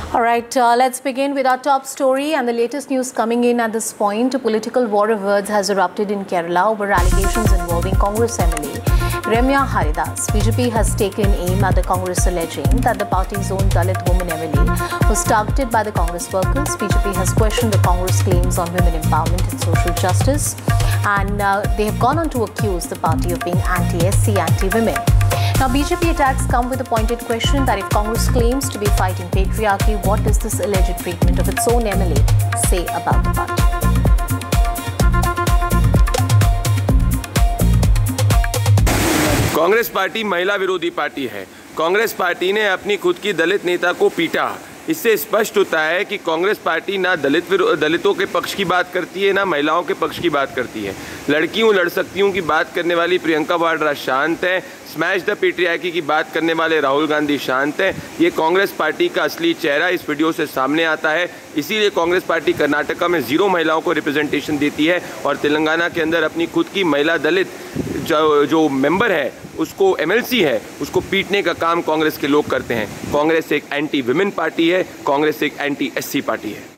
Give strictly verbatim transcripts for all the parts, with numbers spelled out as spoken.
All right, uh, let's begin with our top story and the latest news coming in at this point. A political war of words has erupted in Kerala over allegations involving Congress M L A Ramya Haridas. B J P has taken aim at the Congress, alleging that the party's own Dalit woman M L A was targeted by the Congress workers. B J P has questioned the Congress claims on women empowerment and social justice, and uh, they have gone on to accuse the party of being anti-S C, anti-women. Now, B J P attacks come with a pointed question that if Congress claims to be fighting patriarchy, what does this alleged treatment of its own M L A say about the party? Congress party महिला विरोधी party है। Congress party ने अपनी खुद की दलित नेता को पीटा। इससे स्पष्ट होता है कि कांग्रेस पार्टी ना दलित दलितों के पक्ष की बात करती है, ना महिलाओं के पक्ष की बात करती है। लड़कियों लड़ सकती हूँ की बात करने वाली प्रियंका वाड्रा शांत है। स्मैश द पेट्रियार्की की बात करने वाले राहुल गांधी शांत है। ये कांग्रेस पार्टी का असली चेहरा इस वीडियो से सामने आता है। इसीलिए कांग्रेस पार्टी कर्नाटका में जीरो महिलाओं को रिप्रेजेंटेशन देती है और तेलंगाना के अंदर अपनी खुद की महिला दलित जो, जो मेंबर है, उसको एमएलसी है, उसको पीटने का काम कांग्रेस के लोग करते हैं। कांग्रेस एक एंटी विमेन पार्टी है, कांग्रेस एक एंटी एससी पार्टी है।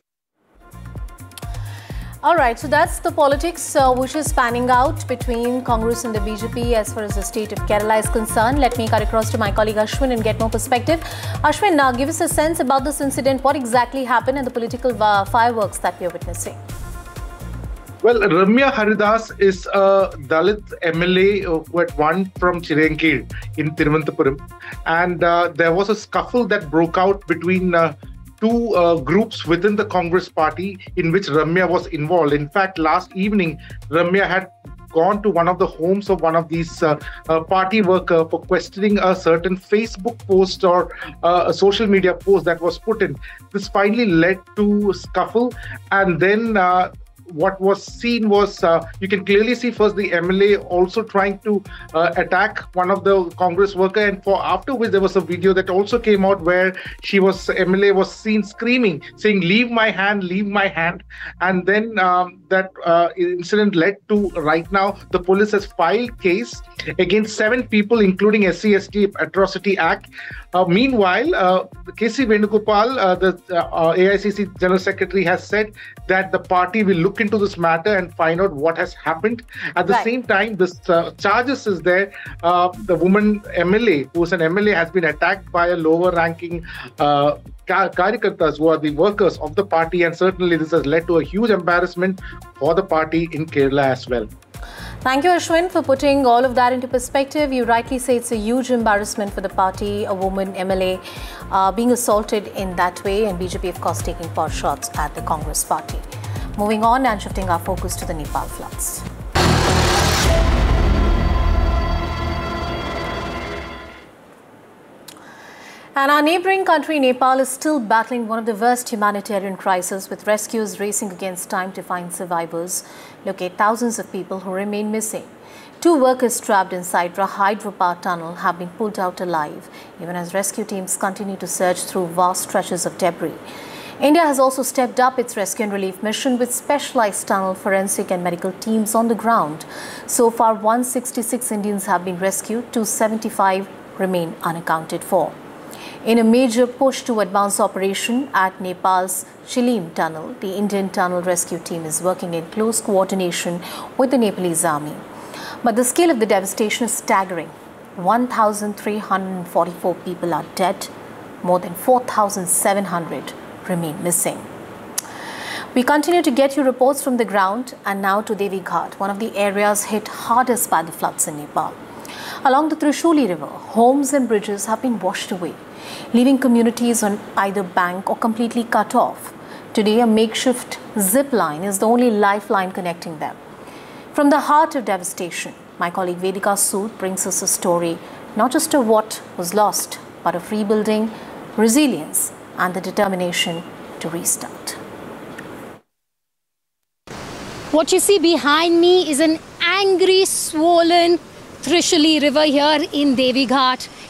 All right, so that's the politics uh, which is panning out between Congress and the B J P as far as the state of Kerala is concerned. Let me cut across to my colleague Ashwin and get more perspective. Ashwin, now give us a sense about this incident. What exactly happened and the political uh, fireworks that we are witnessing? Well, Ramya Haridas is a Dalit M L A who had won from Chirankir in Thiruvananthapuram, and uh, there was a scuffle that broke out between uh, two uh, groups within the Congress party in which Ramya was involved. In fact, last evening, Ramya had gone to one of the homes of one of these uh, uh, party worker for questioning a certain Facebook post or uh, a social media post that was put in. This finally led to a scuffle, and then uh, what was seen was, uh, you can clearly see first the M L A also trying to uh, attack one of the Congress worker, and for after which there was a video that also came out where she was, M L A was seen screaming, saying, "Leave my hand, leave my hand." And then um, that uh, incident led to, right now, the police has filed case against seven people, including S C S T Atrocity Act. Uh, meanwhile, uh, K C Venugopal, uh, the uh, A I C C General Secretary, has said that the party will look into this matter and find out what has happened. At the right. same time, the uh, charges is there. Uh, the woman M L A, who is an M L A, has been attacked by a lower-ranking uh, Karyakartas, who are the workers of the party, and certainly this has led to a huge embarrassment for the party in Kerala as well. Thank you, Ashwin, for putting all of that into perspective. You rightly say it's a huge embarrassment for the party, a woman M L A uh, being assaulted in that way, and B J P, of course, taking pot shots at the Congress party. Moving on and shifting our focus to the Nepal floods. And our neighbouring country, Nepal, is still battling one of the worst humanitarian crises, with rescuers racing against time to find survivors, locate thousands of people who remain missing. Two workers trapped inside a hydropower tunnel have been pulled out alive, even as rescue teams continue to search through vast stretches of debris. India has also stepped up its rescue and relief mission with specialized tunnel, forensic and medical teams on the ground. So far, one hundred sixty-six Indians have been rescued, two hundred seventy-five remain unaccounted for. In a major push to advance operation at Nepal's Chilim tunnel, the Indian tunnel rescue team is working in close coordination with the Nepalese army. But the scale of the devastation is staggering. one thousand three hundred forty-four people are dead, more than four thousand seven hundred remain missing. We continue to get you reports from the ground, and now to Devi Ghat, one of the areas hit hardest by the floods in Nepal. Along the Trishuli River, homes and bridges have been washed away, leaving communities on either bank or completely cut off. Today, a makeshift zip line is the only lifeline connecting them. From the heart of devastation, my colleague Vedika Sood brings us a story not just of what was lost, but of rebuilding, resilience, and the determination to restart. What you see behind me is an angry, swollen Trishuli River here in Devi Ghat.